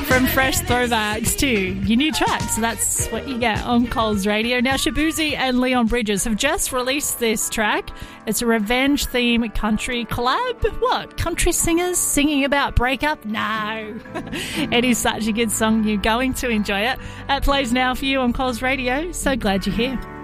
From fresh throwbacks to your new tracks. That's what you get on Coles Radio. Now, Shaboozey and Leon Bridges have just released this track. It's a revenge theme country collab. What? Country singers singing about breakup? No. It is such a good song. You're going to enjoy it. It plays now for you on Coles Radio. So glad you're here.